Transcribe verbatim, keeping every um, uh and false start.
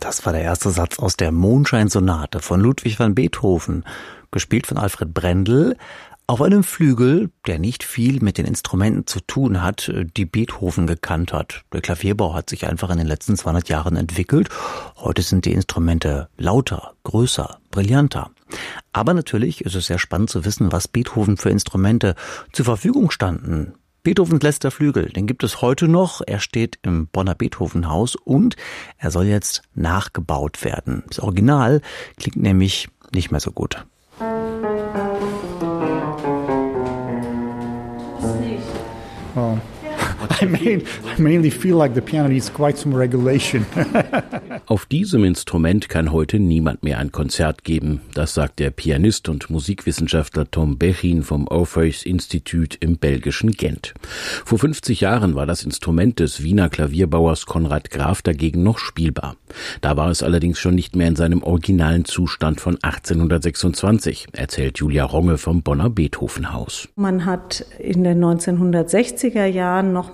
Das war der erste Satz aus der Mondscheinsonate von Ludwig van Beethoven, gespielt von Alfred Brendel, auf einem Flügel, der nicht viel mit den Instrumenten zu tun hat, die Beethoven gekannt hat. Der Klavierbau hat sich einfach in den letzten zweihundert Jahren entwickelt. Heute sind die Instrumente lauter, größer, brillanter. Aber natürlich ist es sehr spannend zu wissen, was Beethoven für Instrumente zur Verfügung standen. Beethovens letzter Flügel, den gibt es heute noch. Er steht im Bonner Beethovenhaus und er soll jetzt nachgebaut werden. Das Original klingt nämlich nicht mehr so gut. Oh. I, main, I mainly feel like the piano needs quite some regulation. Auf diesem Instrument kann heute niemand mehr ein Konzert geben. Das sagt der Pianist und Musikwissenschaftler Tom Bechin vom Orpheus Institut im belgischen Gent. Vor fünfzig Jahren war das Instrument des Wiener Klavierbauers Konrad Graf dagegen noch spielbar. Da war es allerdings schon nicht mehr in seinem originalen Zustand von achtzehnhundertsechsundzwanzig, erzählt Julia Ronge vom Bonner Beethovenhaus. Man hat in den neunzehnhundertsechziger Jahren noch